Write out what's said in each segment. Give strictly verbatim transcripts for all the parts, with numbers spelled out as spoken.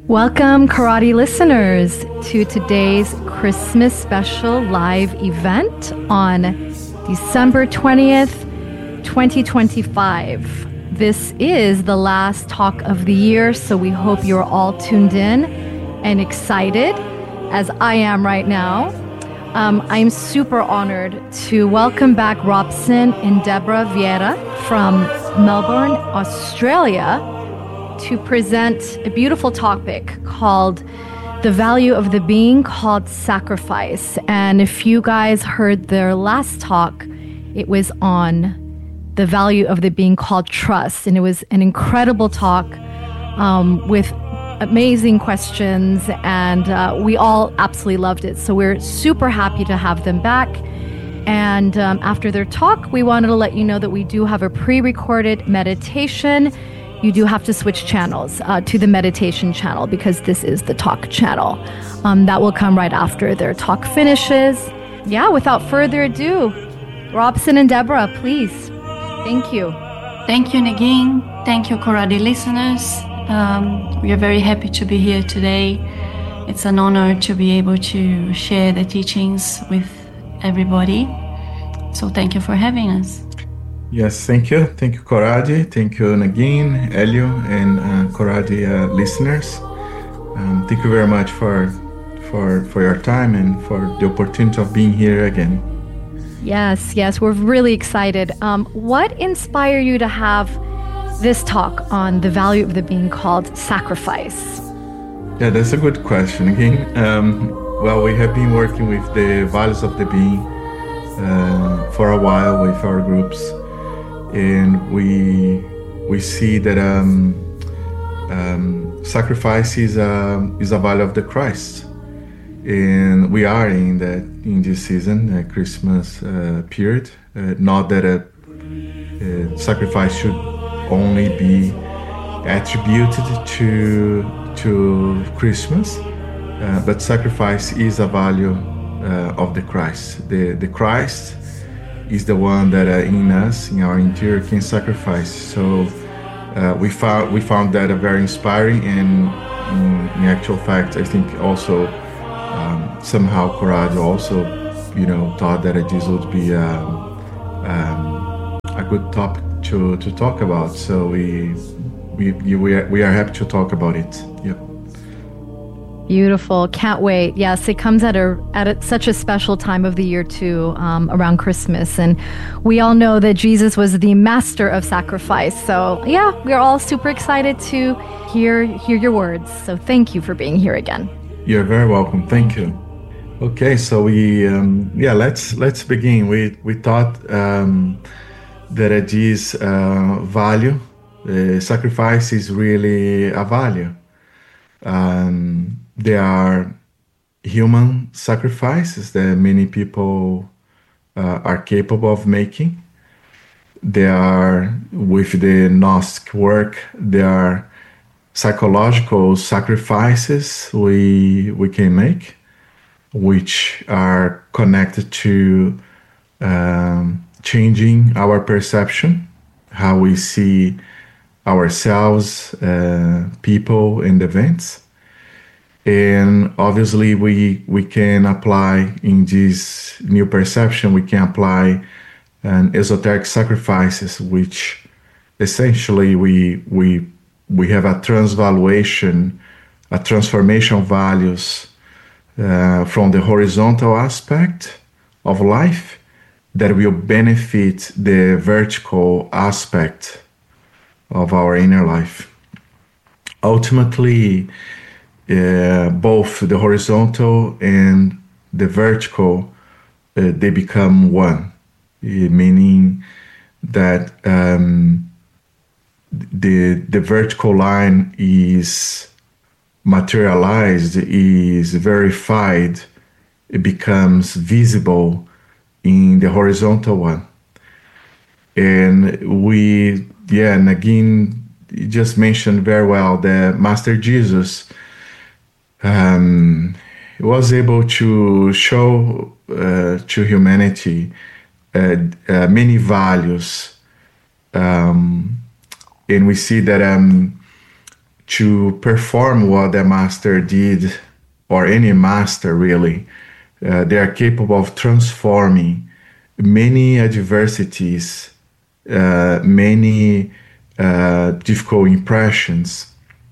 Welcome, karate listeners, to today's Christmas special live event on December twentieth, twenty twenty-five. This is the last talk of the year, so we hope you're all tuned in and excited, as I am right now. Um, I'm super honored to welcome back Robson and Deborah Vieira from Melbourne, Australia, to present a beautiful topic called The Value of the Being Called Sacrifice. And if you guys heard their last talk, it was on the value of the being called trust. And it was an incredible talk um, with amazing questions, and uh, we all absolutely loved it. So we're super happy to have them back. And um, after their talk, we wanted to let you know that we do have a pre-recorded meditation. You do have to switch channels uh, to the meditation channel because this is the talk channel. Um, that will come right after their talk finishes. Yeah, without further ado, Robson and Deborah, please. Thank you. Thank you, Negin. Thank you, karate listeners. Um, we are very happy to be here today. It's an honor to be able to share the teachings with everybody. So thank you for having us. Yes, thank you. Thank you, Koradi. Thank you, Negin, Elio, and uh, Koradi uh, listeners. Um, thank you very much for, for, for your time and for the opportunity of being here again. Yes, yes, we're really excited. Um, what inspired you to have this talk on the value of the being called sacrifice? Yeah, that's a good question again. Um, well, we have been working with the values of the being uh, for a while with our groups, and we we see that um, um, sacrifice is a is a value of the Christ, and we are in that in this season, uh, Christmas uh, period. Uh, not that a, a sacrifice should only be attributed to to Christmas, uh, but sacrifice is a value uh, of the Christ. The the Christ is the one that uh, in us, in our interior, can sacrifice. So uh, we found we found that a very inspiring, and in, in actual fact, I think also um, somehow Corrado also, you know, thought that this would be um, um, a good topic to to talk about. So we we we are, we are happy to talk about it. Yep. Beautiful. Can't wait. Yes, it comes at a at a, such a special time of the year too, um, around Christmas, and we all know that Jesus was the master of sacrifice. So yeah, we're all super excited to hear hear your words. So thank you for being here again. You're very welcome. Thank you. Okay, so we um, yeah let's let's begin. We we thought. Um, that uh, this uh, value, uh, sacrifice is really a value. Um, there are human sacrifices that many people uh, are capable of making. There are, with the Gnostic work, there are psychological sacrifices we we can make, which are connected to um, changing our perception, how we see ourselves, uh, people, and events. And obviously we we can apply in this new perception, we can apply an esoteric sacrifices, which essentially we we we have a transvaluation, a transformation of values uh, from the horizontal aspect of life that will benefit the vertical aspect of our inner life. Ultimately, uh, both the horizontal and the vertical, uh, they become one, uh, meaning that um, the the vertical line is materialized, is verified, it becomes visible in the horizontal one. And we, yeah, Negin just mentioned very well that Master Jesus um, was able to show uh, to humanity uh, uh, many values. Um, and we see that um, to perform what the master did, or any master really. Uh, they are capable of transforming many adversities, uh, many uh, difficult impressions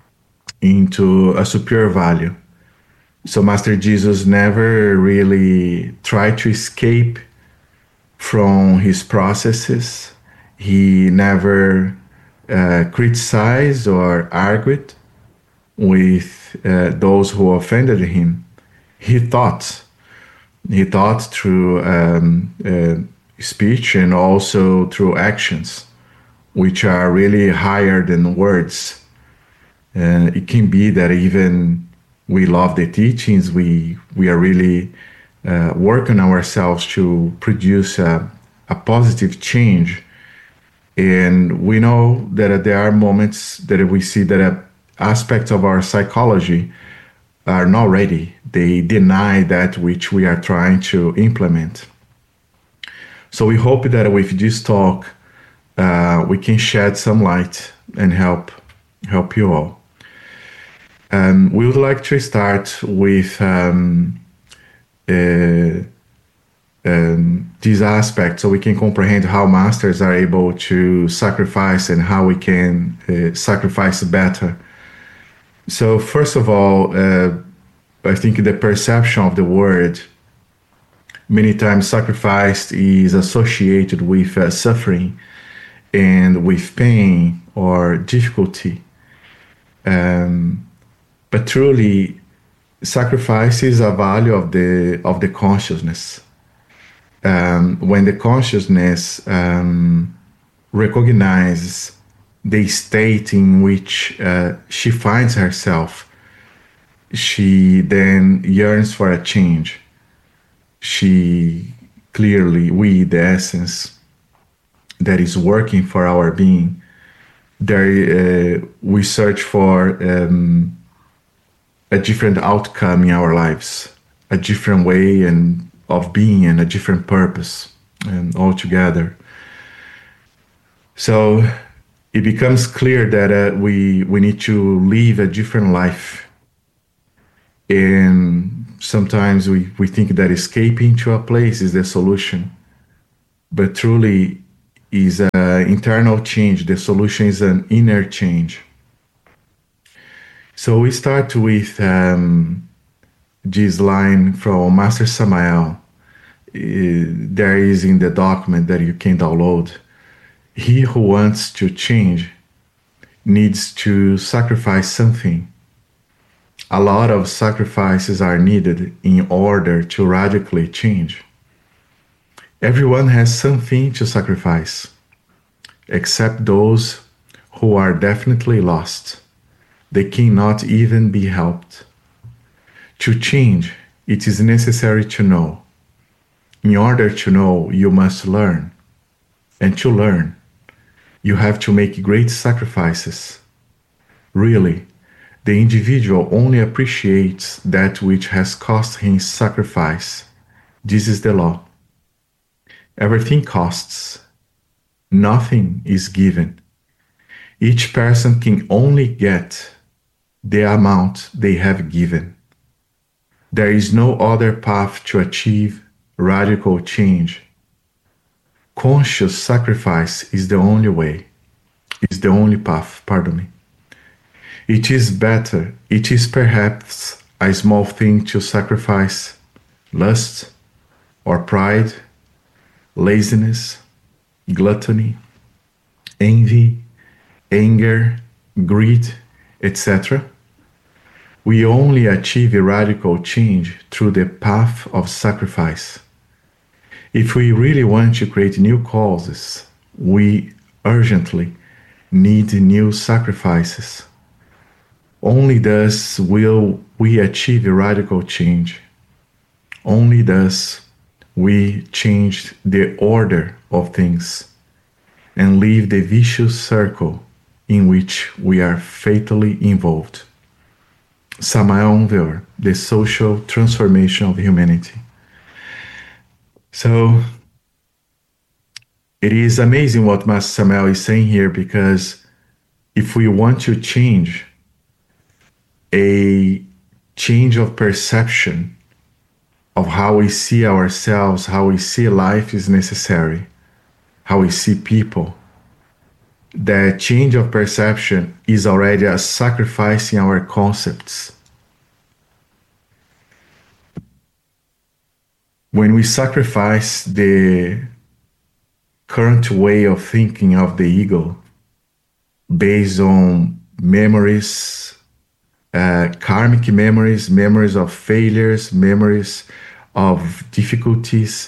into a superior value. So Master Jesus never really tried to escape from his processes. He never uh, criticized or argued with uh, those who offended him. He taught. He taught through um, uh, speech and also through actions, which are really higher than words. Uh, it can be that even we love the teachings, we we are really uh, working ourselves to produce a, a positive change. And we know that there are moments that we see that aspects of our psychology are not ready. They deny that which we are trying to implement. So we hope that with this talk, uh, we can shed some light and help help you all. Um, we would like to start with um, uh, um, this aspect so we can comprehend how masters are able to sacrifice and how we can uh, sacrifice better. So first of all, uh, I think the perception of the word, many times sacrifice is associated with uh, suffering and with pain or difficulty. Um, but truly, sacrifice is a value of the of the consciousness. Um, when the consciousness um, recognizes the state in which uh, she finds herself, she then yearns for a change. She clearly, we, the essence that is working for our being, there uh, we search for um, a different outcome in our lives, a different way and of being and a different purpose, and altogether. So it becomes clear that uh, we we need to live a different life. And sometimes we, we think that escaping to a place is the solution. But truly is an internal change. The solution is an inner change. So we start with um, this line from Master Samael. Uh, there is in the document that you can download. He who wants to change needs to sacrifice something. A lot of sacrifices are needed in order to radically change. Everyone has something to sacrifice, except those who are definitely lost. They cannot even be helped. To change, it is necessary to know. In order to know, you must learn. And to learn, you have to make great sacrifices. Really, the individual only appreciates that which has cost him sacrifice. This is the law. Everything costs. Nothing is given. Each person can only get the amount they have given. There is no other path to achieve radical change. Conscious sacrifice is the only way, is the only path, pardon me. It is better, it is perhaps a small thing to sacrifice lust or pride, laziness, gluttony, envy, anger, greed, et cetera. We only achieve a radical change through the path of sacrifice. If we really want to create new causes, we urgently need new sacrifices. Only thus will we achieve a radical change. Only thus we change the order of things and leave the vicious circle in which we are fatally involved. Samael Aun Weor, The Social Transformation of Humanity. So it is amazing what Master Samael is saying here, because if we want to change, a change of perception of how we see ourselves, how we see life is necessary, how we see people. That change of perception is already a sacrifice in our concepts. When we sacrifice the current way of thinking of the ego based on memories, uh, karmic memories, memories of failures, memories of difficulties,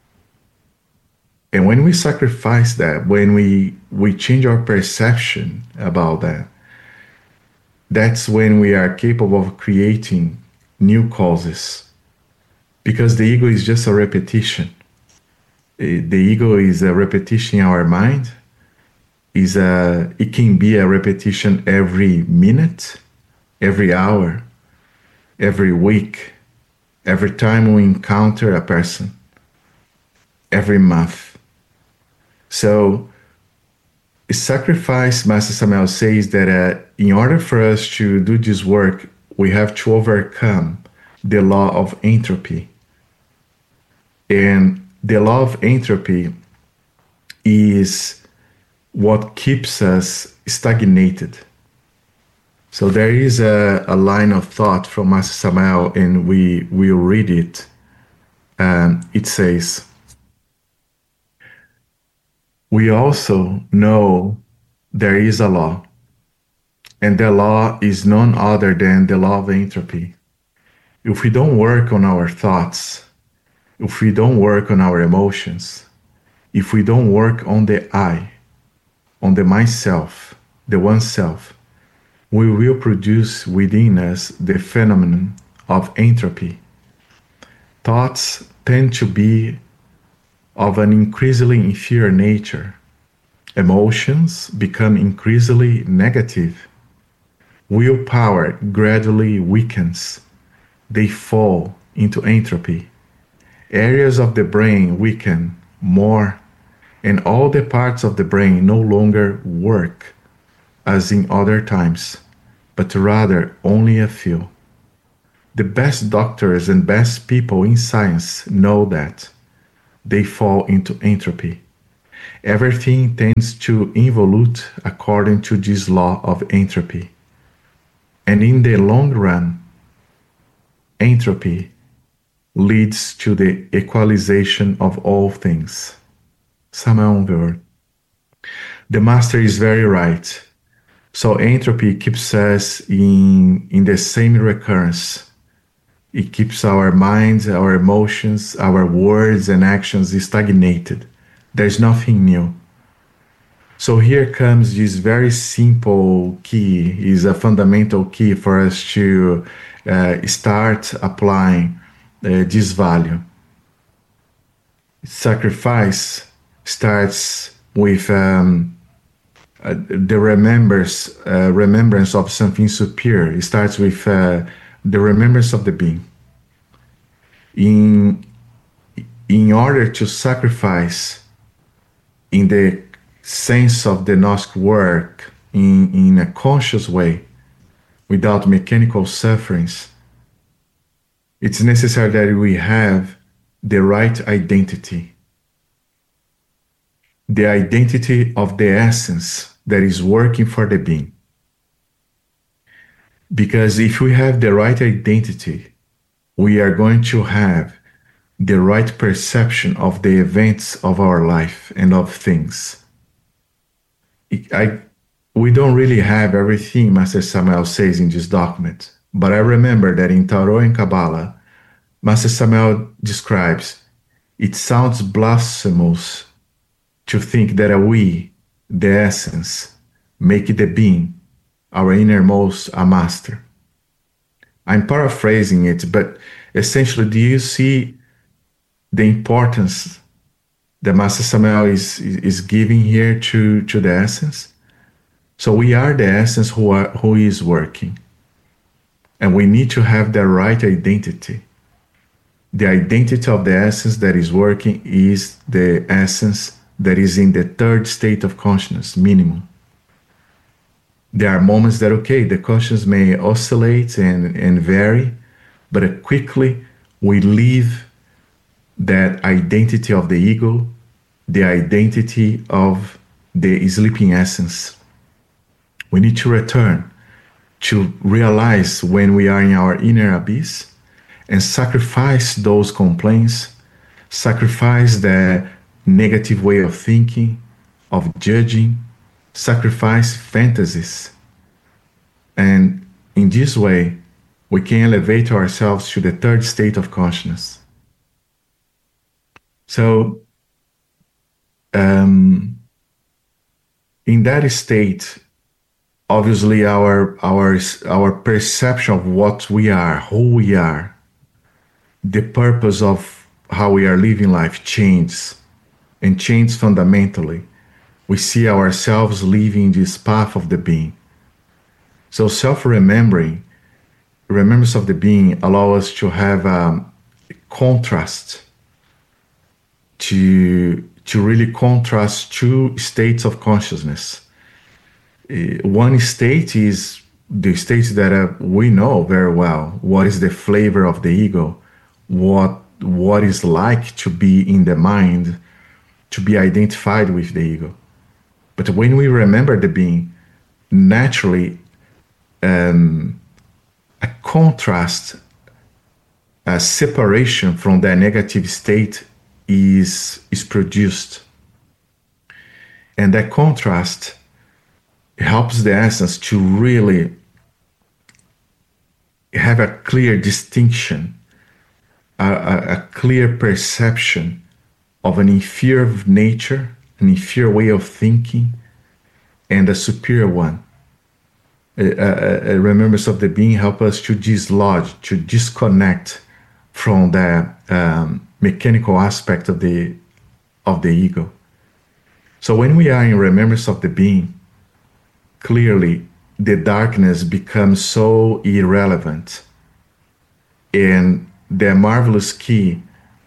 and when we sacrifice that, when we, we change our perception about that, that's when we are capable of creating new causes. Because the ego is just a repetition. The ego is a repetition in our mind. Is a, it can be a repetition every minute, every hour, every week, every time we encounter a person, every month. So, sacrifice, Master Samael says that uh, in order for us to do this work, we have to overcome the law of entropy. And the law of entropy is what keeps us stagnated. So there is a, a line of thought from Master Samael, and we will read it. Um, it says, we also know there is a law, and the law is none other than the law of entropy. If we don't work on our thoughts, if we don't work on our emotions, if we don't work on the I, on the myself, the one self, we will produce within us the phenomenon of entropy. Thoughts tend to be of an increasingly inferior nature. Emotions become increasingly negative. Willpower gradually weakens. They fall into entropy. Areas of the brain weaken more, and all the parts of the brain no longer work as in other times, but rather only a few. The best doctors and best people in science know that. They fall into entropy. Everything tends to involute according to this law of entropy. And in the long run, entropy leads to the equalization of all things. Samael. The master is very right. So entropy keeps us in, in the same recurrence. It keeps our minds, our emotions, our words and actions stagnated. There's nothing new. So here comes this very simple key, is a fundamental key for us to uh, start applying uh, this value. Sacrifice starts with um, uh, the remembrance, uh, remembrance of something superior. It starts with uh, the remembrance of the being. In, in order to sacrifice in the sense of the Gnostic work in, in a conscious way, without mechanical sufferings, it's necessary that we have the right identity. The identity of the essence that is working for the being. Because if we have the right identity, we are going to have the right perception of the events of our life and of things. I, we don't really have everything Master Samael says in this document, but I remember that in Tarot and Kabbalah, Master Samael describes, it sounds blasphemous to think that we, the essence, make the being, our innermost, a master. I'm paraphrasing it, but essentially, do you see the importance that Master Samael is, is giving here to, to the essence? So we are the essence who, are, who is working. And we need to have the right identity. The identity of the essence that is working is the essence that is in the third state of consciousness, minimum. There are moments that, okay, the consciousness may oscillate and, and vary, but quickly we leave that identity of the ego, the identity of the sleeping essence. We need to return to realize when we are in our inner abyss and sacrifice those complaints, sacrifice the negative way of thinking, of judging, sacrifice fantasies. And in this way, we can elevate ourselves to the third state of consciousness. So, um, in that state, obviously our our our perception of what we are, who we are, the purpose of how we are living life changes, and changes fundamentally. We see ourselves living this path of the being. So self-remembering, remembrance of the being, allow us to have um, a contrast, to to really contrast two states of consciousness. Uh, one state is the state that uh, we know very well. What is the flavor of the ego? What what is like to be in the mind, to be identified with the ego. But when we remember the being, naturally, um, a contrast, a separation from that negative state is is produced, and that contrast helps the essence to really have a clear distinction, a, a, a clear perception of an inferior nature, an inferior way of thinking, and a superior one. A, a, a remembrance of the being helps us to dislodge, to disconnect from the um, mechanical aspect of the of the ego. So when we are in remembrance of the being, clearly the darkness becomes so irrelevant, and the marvelous key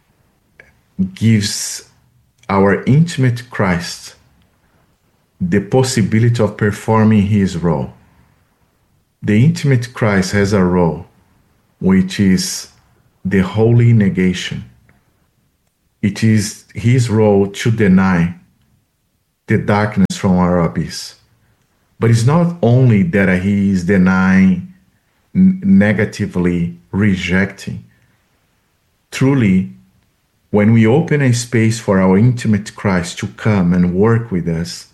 gives our intimate Christ the possibility of performing his role. The intimate Christ has a role which is the holy negation. It is his role to deny the darkness from our abyss. But it's not only that he is denying, n- negatively rejecting. Truly, when we open a space for our intimate Christ to come and work with us,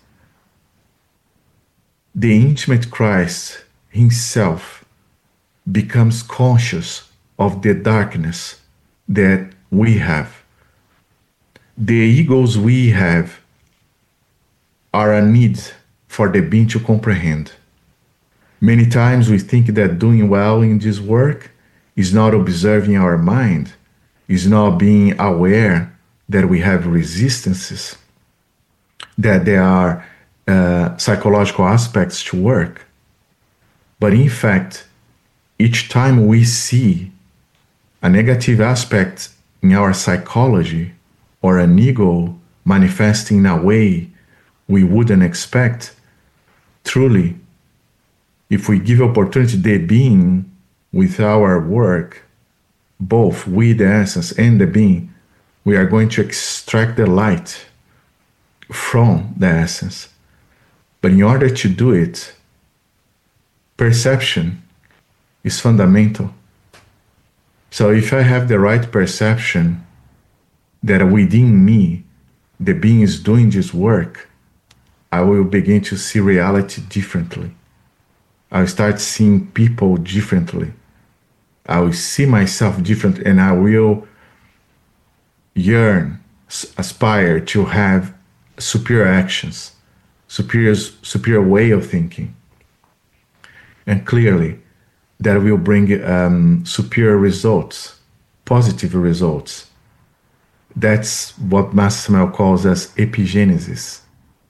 the intimate Christ himself becomes conscious of the darkness that we have. The egos we have are a need for the being to comprehend. Many times we think that doing well in this work is not observing our mind, is not being aware that we have resistances, that there are uh, psychological aspects to work. But in fact, each time we see a negative aspect in our psychology or an ego manifesting in a way we wouldn't expect, truly, if we give opportunity to the being with our work, both we, the essence, and the being, we are going to extract the light from the essence. But in order to do it, perception is fundamental. So if I have the right perception that within me, the being is doing this work, I will begin to see reality differently. I'll start seeing people differently. I will see myself different, and I will yearn, aspire to have superior actions, superior, superior way of thinking. And clearly, that will bring um, superior results, positive results. That's what Master Samuel calls as epigenesis.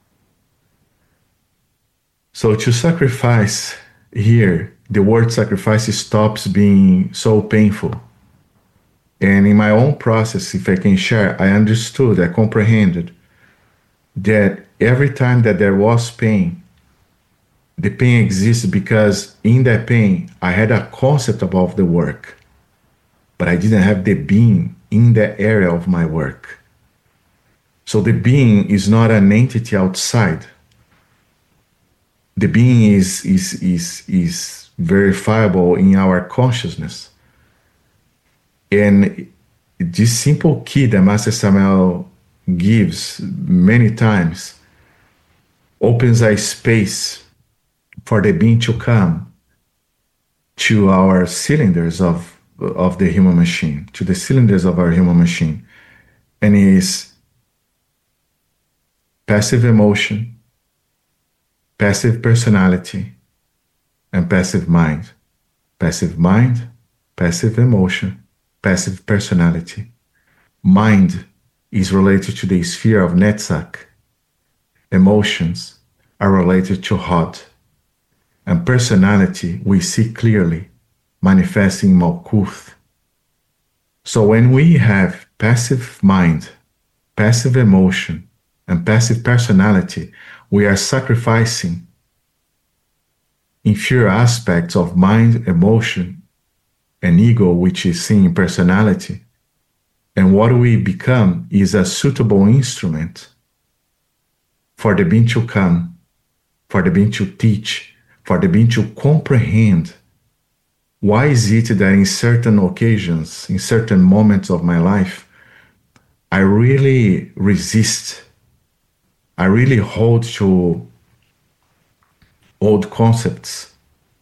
So to sacrifice here, the word sacrifice stops being so painful. And in my own process, if I can share, I understood, I comprehended that every time that there was pain, the pain exists because in that pain, I had a concept about the work, but I didn't have the being in that area of my work. So the being is not an entity outside. The being is, is, is, is verifiable in our consciousness. And this simple key that Master Samael gives many times opens a space for the being to come to our cylinders of, of the human machine, to the cylinders of our human machine, and is passive emotion, passive personality, and passive mind. Passive mind, passive emotion, passive personality. Mind is related to the sphere of Netzach. Emotions are related to Hod. And personality we see clearly manifesting Malkuth. So when we have passive mind, passive emotion, and passive personality, we are sacrificing inferior aspects of mind, emotion, and ego, which is seen in personality. And what we become is a suitable instrument for the being to come, for the being to teach, for the being to comprehend. Why is it that in certain occasions, in certain moments of my life, I really resist, I really hold to old concepts.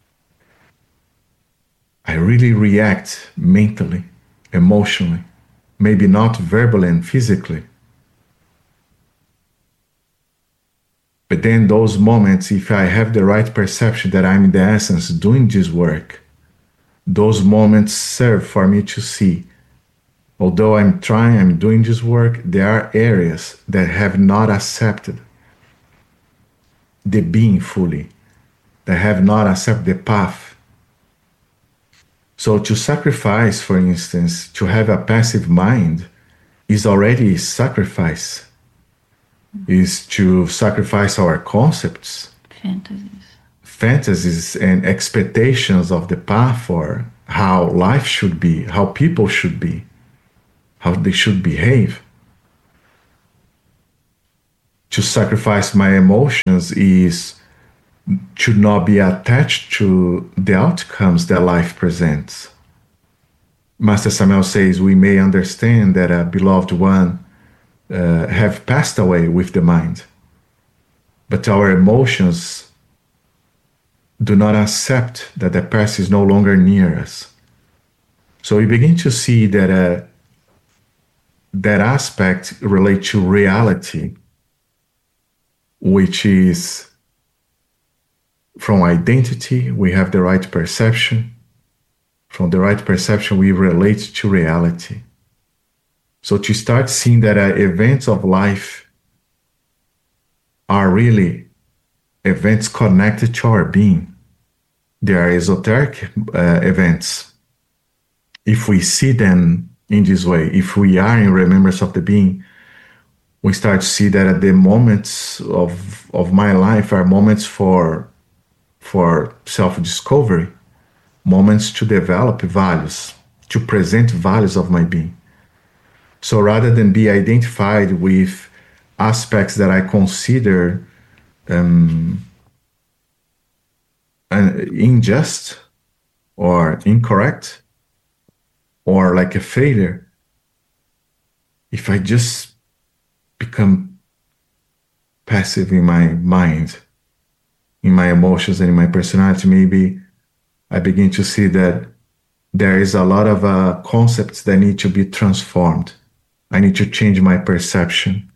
I really react mentally, emotionally, maybe not verbally and physically. But then those moments, if I have the right perception that I'm in the essence doing this work, those moments serve for me to see, although I'm trying, I'm doing this work, there are areas that have not accepted the being fully, that have not accepted the path. So to sacrifice, for instance, to have a passive mind is already sacrifice. Is to sacrifice our concepts, fantasies, fantasies and expectations of the path for how life should be, how people should be, how they should behave. To sacrifice my emotions is to not be attached to the outcomes that life presents. Master Samael says we may understand that a beloved one Uh, have passed away with the mind, but our emotions do not accept that the past is no longer near us. So we begin to see that uh, that aspect relates to reality, which is from identity, we have the right perception. From the right perception, we relate to reality. So to start seeing that uh, events of life are really events connected to our being. They are esoteric uh, events. If we see them in this way, if we are in remembrance of the being, we start to see that at the moments of, of my life are moments for, for self-discovery, moments to develop values, to present values of my being. So rather than be identified with aspects that I consider um, unjust or incorrect or like a failure, if I just become passive in my mind, in my emotions and in my personality, maybe I begin to see that there is a lot of uh, concepts that need to be transformed. I need to change my perception.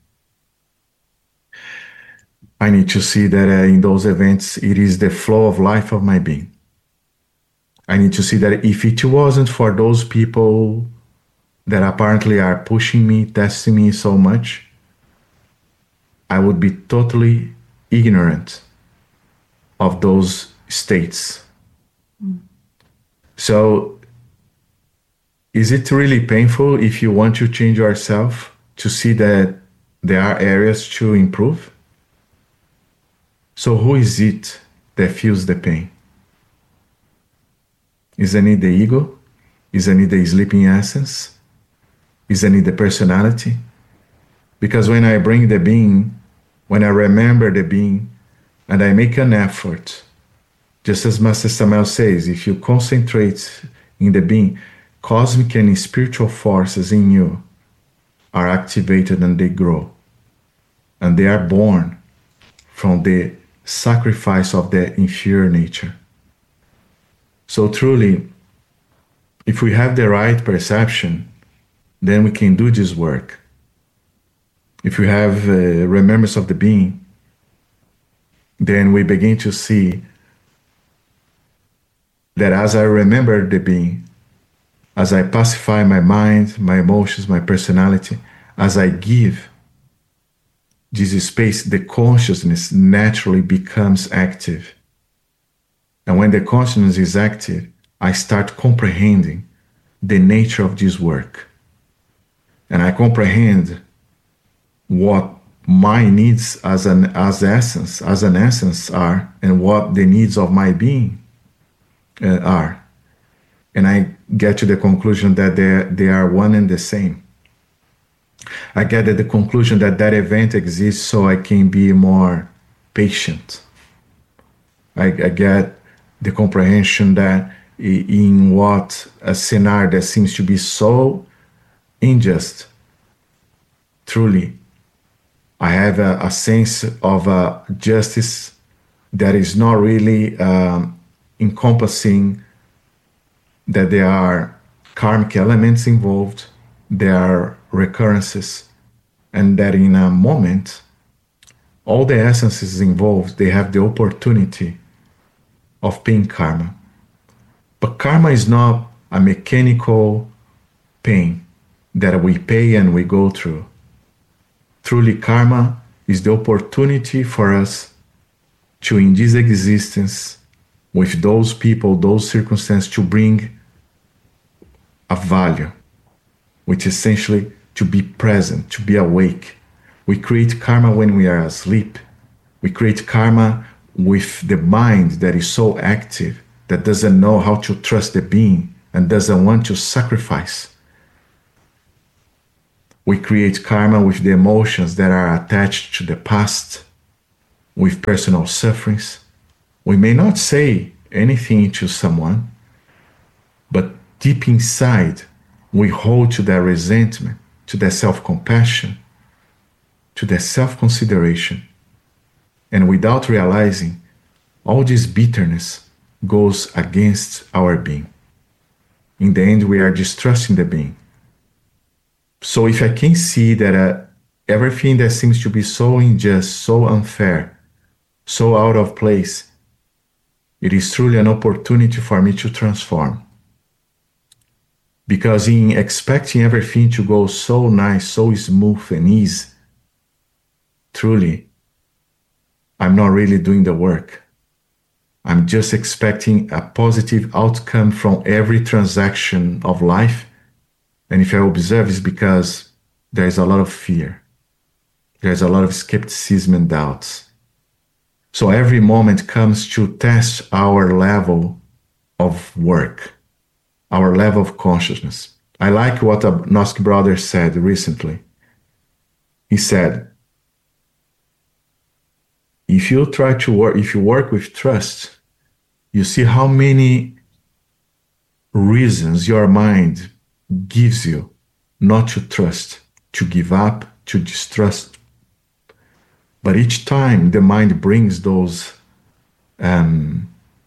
I need to see that uh, in those events, it is the flow of life of my being. I need to see that if it wasn't for those people that apparently are pushing me, testing me so much, I would be totally ignorant of those states. Mm. So, is it really painful if you want to change yourself to see that there are areas to improve? So who is it that feels the pain? Isn't it the ego? Isn't it the sleeping essence? Isn't it the personality? Because when I bring the being, when I remember the being, and I make an effort, just as Master Samael says, if you concentrate in the being, cosmic and spiritual forces in you are activated and they grow. And they are born from the sacrifice of the inferior nature. So truly, if we have the right perception, then we can do this work. If we have uh, remembrance of the being, then we begin to see that as I remember the being, as I pacify my mind, my emotions, my personality, as I give this space, the consciousness naturally becomes active. And when the consciousness is active, I start comprehending the nature of this work. And I comprehend what my needs as an as essence, as an essence are, and what the needs of my being uh, are. And I get to the conclusion that they they are one and the same. I get to the conclusion that that event exists so I can be more patient. I, I get the comprehension that in what a scenario that seems to be so unjust, truly, I have a, a sense of uh, justice that is not really um, encompassing that there are karmic elements involved, there are recurrences, and that in a moment, all the essences involved, they have the opportunity of paying karma. But karma is not a mechanical pain that we pay and we go through. Truly, karma is the opportunity for us to, in this existence, with those people, those circumstances, to bring a value, which is essentially to be present, to be awake. We create karma when we are asleep. We create karma with the mind that is so active, that doesn't know how to trust the being and doesn't want to sacrifice. We create karma with the emotions that are attached to the past, with personal sufferings. We may not say anything to someone, but deep inside, we hold to that resentment, to that self-compassion, to that self-consideration. And without realizing, all this bitterness goes against our being. In the end, we are distrusting the being. So if I can see that uh, everything that seems to be so unjust, so unfair, so out of place, it is truly an opportunity for me to transform. Because in expecting everything to go so nice, so smooth and easy, truly, I'm not really doing the work. I'm just expecting a positive outcome from every transaction of life. And if I observe, it's because there's a lot of fear. There's a lot of skepticism and doubts. So every moment comes to test our level of work, our level of consciousness. I like what a Gnostic brother said recently. He said, if you try to work, if you work with trust, you see how many reasons your mind gives you not to trust, to give up, to distrust. But each time the mind brings those um,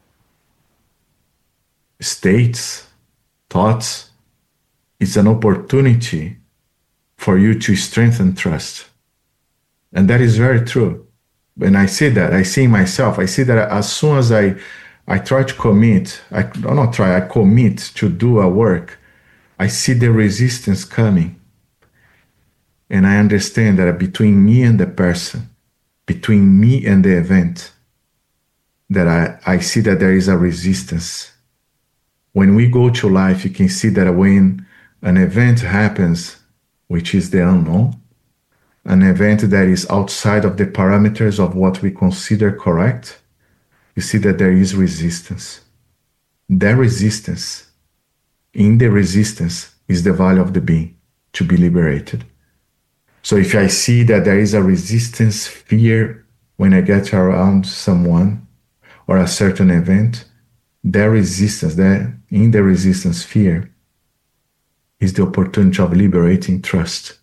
states, thoughts, it's an opportunity for you to strengthen trust. And that is very true. When I see that, I see myself, I see that as soon as I, I try to commit, I do not try, I commit to do a work, I see the resistance coming. And I understand that between me and the person, between me and the event, that I, I see that there is a resistance. When we go to life, you can see that when an event happens, which is the unknown, an event that is outside of the parameters of what we consider correct, you see that there is resistance. That resistance, in the resistance, is the value of the being to be liberated. So if I see that there is a resistance, fear, when I get around someone or a certain event, that resistance, that in the resistance, fear, is the opportunity of liberating trust.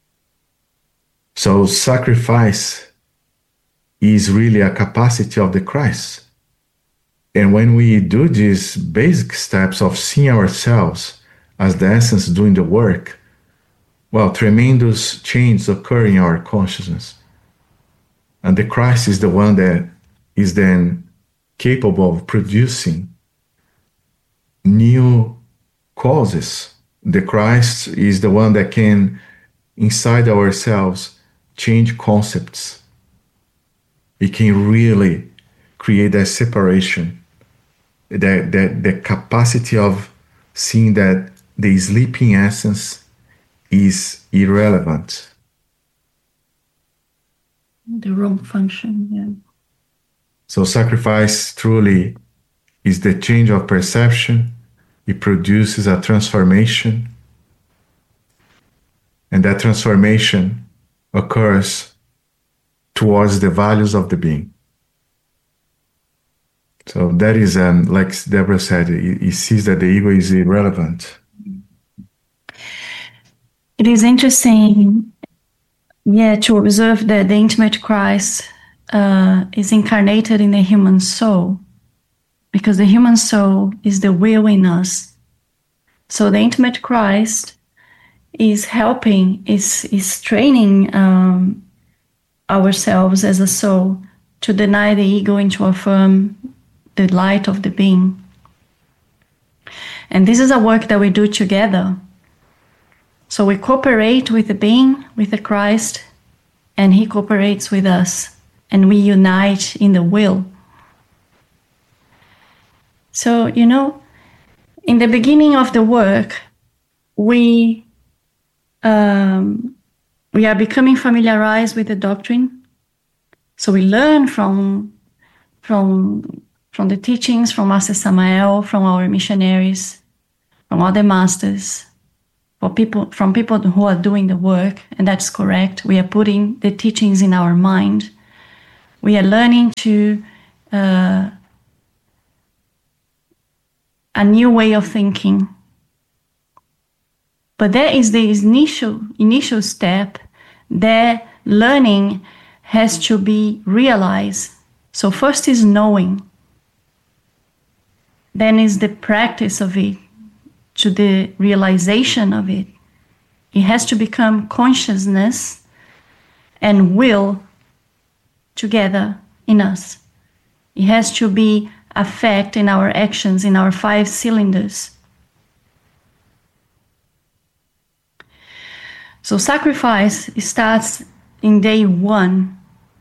So sacrifice is really a capacity of the Christ. And when we do these basic steps of seeing ourselves as the essence doing the work, well, tremendous changes occur in our consciousness. And the Christ is the one that is then capable of producing new causes. The Christ is the one that can, inside ourselves, change concepts. It can really create that separation, that, that, the capacity of seeing that the sleeping essence is irrelevant. The wrong function, yeah. So sacrifice truly is the change of perception. It produces a transformation. And that transformation occurs towards the values of the being. So that is, um, like Deborah said, he sees that the ego is irrelevant. It is interesting, yeah, to observe that the intimate Christ uh, is incarnated in the human soul, because the human soul is the will in us. So the intimate Christ is helping, is, is training um, ourselves as a soul to deny the ego and to affirm the light of the being. And this is a work that we do together. So we cooperate with the being, with the Christ, and he cooperates with us, and we unite in the will. So, you know, in the beginning of the work, we um, we are becoming familiarized with the doctrine. So we learn from from from the teachings from Master Samael, from our missionaries, from other masters, for people from people who are doing the work, and that's correct. We are putting the teachings in our mind. We are learning to uh, a new way of thinking. But there is this initial initial step. That learning has to be realized. So first is knowing. Then is the practice of it, to the realization of it. It has to become consciousness and will together in us. It has to be affect in our actions, in our five cylinders. So sacrifice starts in day one.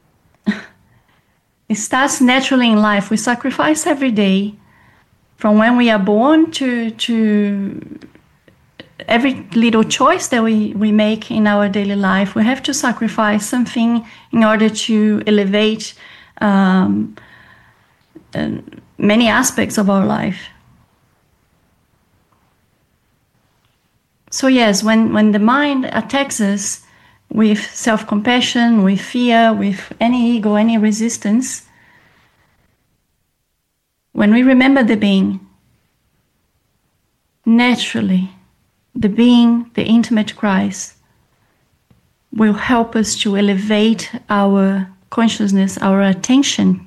It starts naturally in life. We sacrifice every day, from when we are born to to every little choice that we, we make in our daily life. We have to sacrifice something in order to elevate um, uh, many aspects of our life. So yes, when, when the mind attacks us with self-compassion, with fear, with any ego, any resistance, when we remember the being, naturally, the being, the intimate Christ, will help us to elevate our consciousness, our attention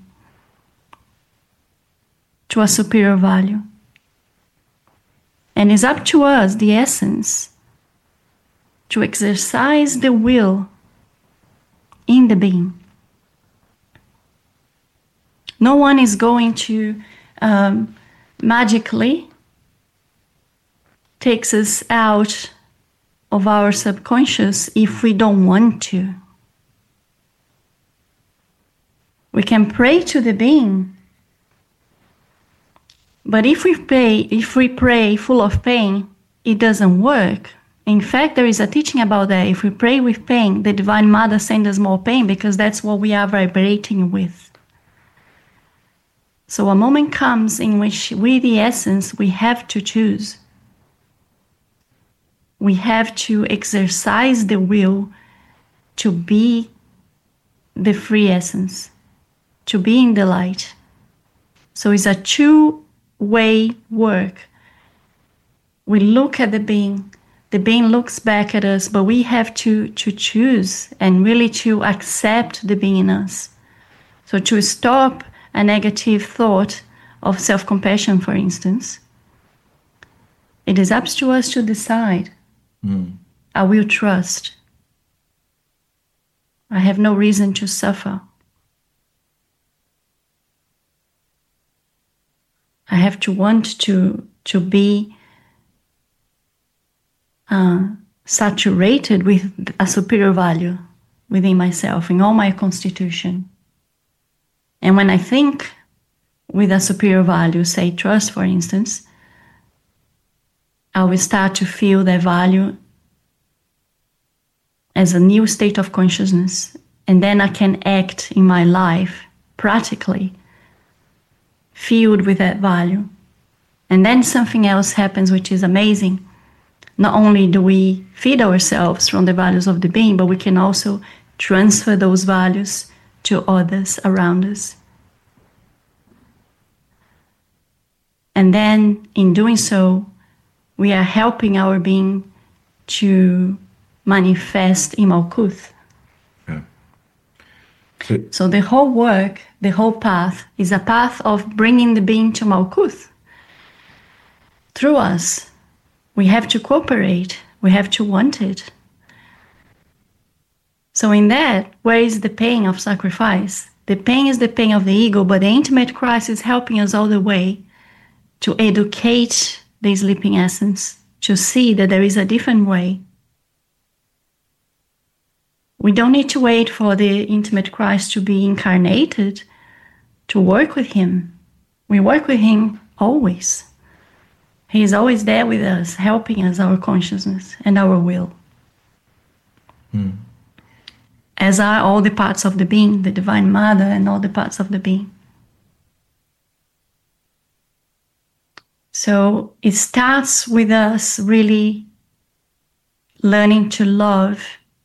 to a superior value. And it's up to us, the essence, to exercise the will in the being. No one is going to um, magically take us out of our subconscious if we don't want to. We can pray to the being. But if we pray, if we pray full of pain, it doesn't work. In fact, there is a teaching about that. If we pray with pain, the Divine Mother sends us more pain because that's what we are vibrating with. So a moment comes in which we, the essence, we have to choose. We have to exercise the will to be the free essence, to be in the light. So it's a two-way work. We look at the being, the being looks back at us, but we have to, to choose and really to accept the being in us. So to stop a negative thought of self-compassion, for instance, it is up to us to decide. Mm. I will trust. I have no reason to suffer. I have to want to, to be uh, saturated with a superior value within myself, in all my constitution. And when I think with a superior value, say trust, for instance, I will start to feel that value as a new state of consciousness. And then I can act in my life practically, filled with that value. And then something else happens which is amazing. Not only do we feed ourselves from the values of the being, but we can also transfer those values to others around us. And then in doing so, we are helping our being to manifest in Malkuth. Yeah. So, so the whole work, the whole path, is a path of bringing the being to Malkuth. Through us, we have to cooperate, we have to want it. So in that, where is the pain of sacrifice? The pain is the pain of the ego, but the intimate Christ is helping us all the way to educate the sleeping essence, to see that there is a different way. We don't need to wait for the intimate Christ to be incarnated to work with him. We work with him always. He is always there with us, helping us, our consciousness and our will. Mm. As are all the parts of the being, the Divine Mother and all the parts of the being. So it starts with us really learning to love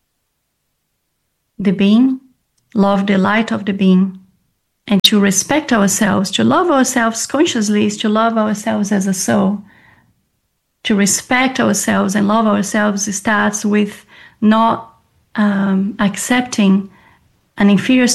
the being, love the light of the being, and to respect ourselves. To love ourselves consciously is to love ourselves as a soul. To respect ourselves and love ourselves starts with not um, accepting an inferior